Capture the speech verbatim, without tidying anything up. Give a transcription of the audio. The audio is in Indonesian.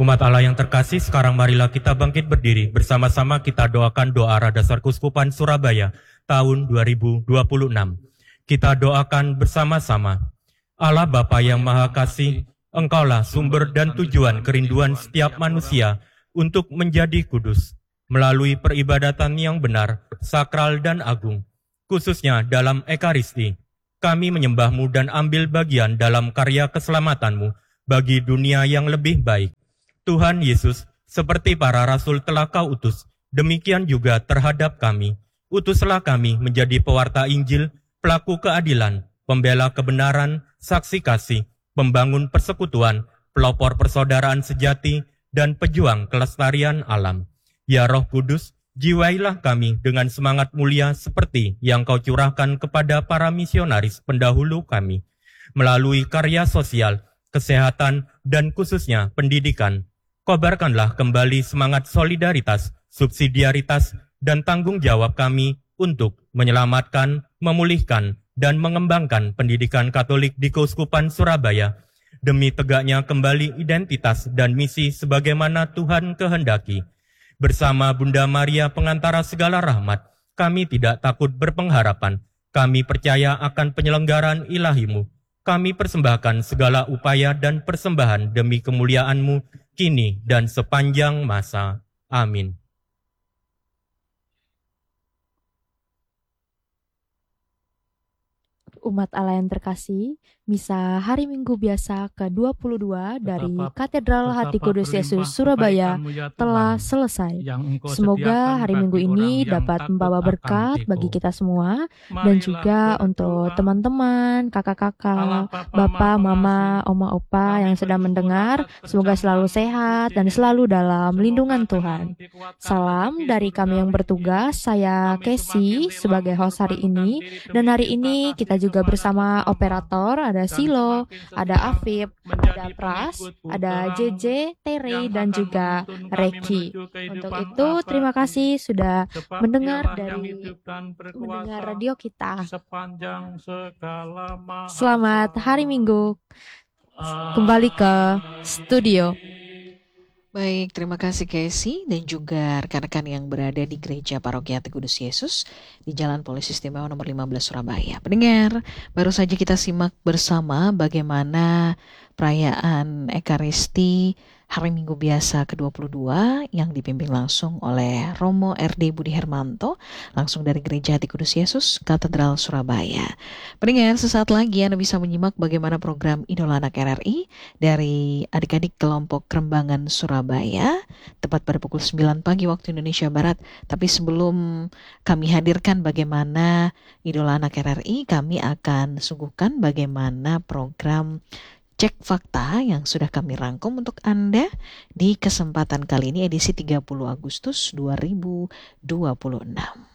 Umat Allah yang terkasih, sekarang marilah kita bangkit berdiri. Bersama-sama kita doakan doa Radasar Keuskupan Surabaya tahun dua ribu dua puluh enam. Kita doakan bersama-sama. Allah Bapa yang Maha Kasih, Engkaulah sumber dan tujuan kerinduan setiap manusia untuk menjadi kudus. Melalui peribadatan yang benar, sakral dan agung, khususnya dalam Ekaristi, kami menyembah-Mu dan ambil bagian dalam karya keselamatan-Mu bagi dunia yang lebih baik. Tuhan Yesus, seperti para rasul telah Kau utus, demikian juga terhadap kami. Utuslah kami menjadi pewarta Injil, pelaku keadilan, pembela kebenaran, saksi kasih, pembangun persekutuan, pelopor persaudaraan sejati, dan pejuang kelestarian alam. Ya Roh Kudus, jiwailah kami dengan semangat mulia seperti yang Kau curahkan kepada para misionaris pendahulu kami. Melalui karya sosial, kesehatan, dan khususnya pendidikan, kobarkanlah kembali semangat solidaritas, subsidiaritas, dan tanggung jawab kami untuk menyelamatkan, memulihkan, dan mengembangkan pendidikan Katolik di Keuskupan Surabaya, demi tegaknya kembali identitas dan misi sebagaimana Tuhan kehendaki. Bersama Bunda Maria pengantara segala rahmat, kami tidak takut berpengharapan. Kami percaya akan penyelenggaran ilahi-Mu. Kami persembahkan segala upaya dan persembahan demi kemuliaan-Mu, kini dan sepanjang masa. Amin. Umat Allah yang terkasih, misa hari Minggu biasa ke dua puluh dua dari Katedral Hati Kudus Yesus Surabaya telah selesai. Semoga hari Minggu ini dapat membawa berkat bagi kita semua dan juga untuk teman-teman, kakak-kakak, bapak, mama, oma, opa yang sedang mendengar. Semoga selalu sehat dan selalu dalam lindungan Tuhan. Salam dari kami yang bertugas, saya Casey sebagai host hari ini, dan hari ini kita juga juga bersama operator, ada Silo, ada Afif, ada Pras, ada J J, Tere, dan juga Reki. Untuk itu, terima kasih sudah mendengar dari mendengar radio kita. Selamat hari Minggu. Kembali ke studio. Baik, terima kasih Casey dan juga rekan-rekan yang berada di Gereja Paroki Hati Kudus Yesus di Jalan Polisi Istimewa nomor lima belas Surabaya. Pendengar, baru saja kita simak bersama bagaimana perayaan Ekaristi Hari Minggu Biasa ke dua puluh dua yang dipimpin langsung oleh Romo R D Budi Hermanto langsung dari Gereja Hati Kudus Yesus Katedral Surabaya. Pendengar, sesaat lagi Anda bisa menyimak bagaimana program Idola Anak R R I dari adik-adik kelompok Kerembangan Surabaya tepat pada pukul sembilan pagi waktu Indonesia Barat. Tapi sebelum kami hadirkan bagaimana Idola Anak R R I, kami akan suguhkan bagaimana program Cek Fakta yang sudah kami rangkum untuk Anda di kesempatan kali ini edisi tiga puluh Agustus dua ribu dua puluh enam.